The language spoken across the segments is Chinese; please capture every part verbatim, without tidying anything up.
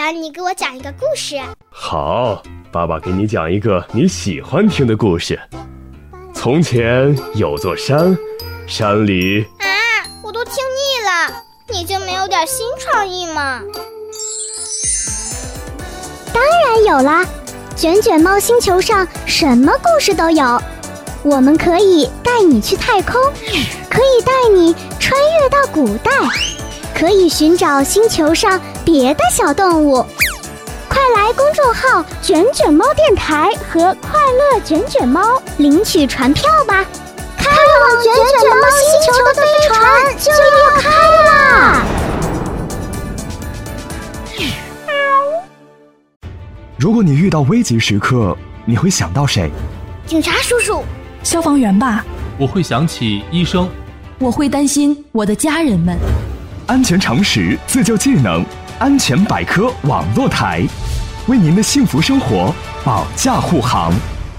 爸，你给我讲一个故事。 好，爸爸给你讲一个你喜欢听的故事。从前有座山，山里…… 啊，我都听腻了，你就没有点新创意吗？ 当然有啦，卷卷猫星球上什么故事都有。我们可以带你去太空，可以带你穿越到古代，可以寻找星球上别的小动物。快来公众号卷卷猫电台和快乐卷卷猫领取船票吧，开往卷卷猫星球的飞船就要开啦！ 如果你遇到危急时刻，你会想到谁？ 警察叔叔。 消防员吧， 我会想起医生， 我会担心我的家人们。 安全常识自救技能，安全百科网络台，为您的幸福生活保驾护航。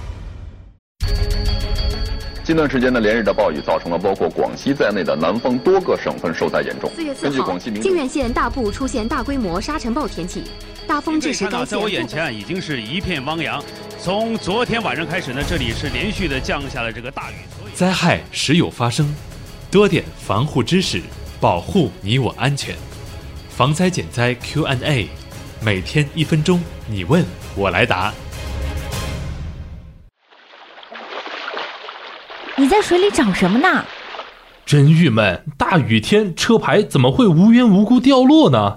近段时间的连日的暴雨造成了包括广西在内的南方多个省份受灾严重。 四月四号，靖远县大部出现大规模沙尘暴天气，大风致使该县。 在我眼前已经是一片汪洋。从昨天晚上开始呢，这里是连续的降下了这个大雨。 灾害时有发生，多点防护知识，保护你我安全。防灾减灾 Q and A， 每天一分钟，你问我来答。 你在水里找什么呢？ 真郁闷，大雨天车牌怎么会无缘无故掉落呢？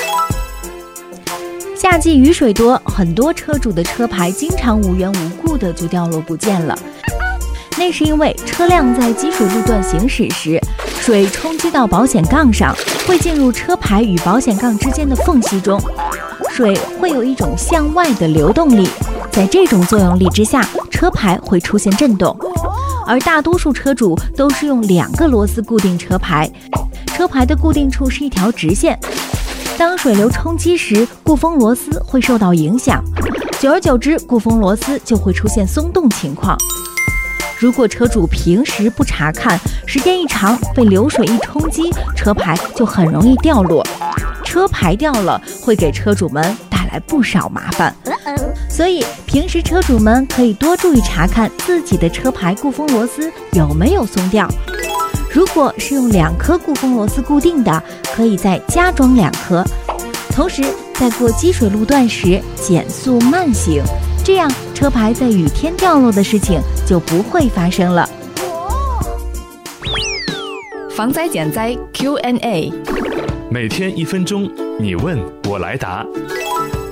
夏季雨水多，很多车主的车牌经常无缘无故的就掉落不见了。那是因为车辆在积水路段行驶时，水冲击到保险杠上，会进入车牌与保险杠之间的缝隙中，水会有一种向外的流动力，在这种作用力之下，车牌会出现震动。而大多数车主都是用两个螺丝固定车牌，车牌的固定处是一条直线。当水流冲击时，固封螺丝会受到影响，久而久之，固封螺丝就会出现松动情况。如果车主平时不查看，时间一长，被流水一冲击，车牌就很容易掉落。车牌掉了，会给车主们带来不少麻烦。所以平时车主们可以多注意查看自己的车牌固封螺丝有没有松掉。如果是用两颗固封螺丝固定的，可以再加装两颗，同时在过积水路段时减速慢行，这样车牌在雨天掉落的事情就不会发生了。 防灾减灾 Q and A， 每天一分钟，你问我来答。